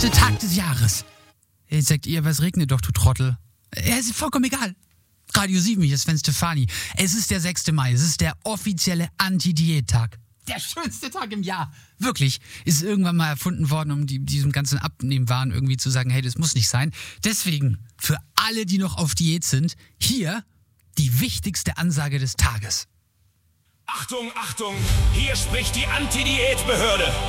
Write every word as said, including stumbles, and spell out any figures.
schönste Tag des Jahres. Jetzt sagt ihr, was regnet doch, du Trottel. Ja, ist vollkommen egal. Radio sieben, hier ist Sven Stefani. Es ist der sechste Mai, es ist der offizielle Anti-Diät-Tag. Der schönste Tag im Jahr. Wirklich. Ist irgendwann mal erfunden worden, um die, diesem ganzen Abnehmwahn irgendwie zu sagen, hey, das muss nicht sein. Deswegen, für alle, die noch auf Diät sind, hier die wichtigste Ansage des Tages. Achtung, Achtung, hier spricht die Anti-Diät-Behörde.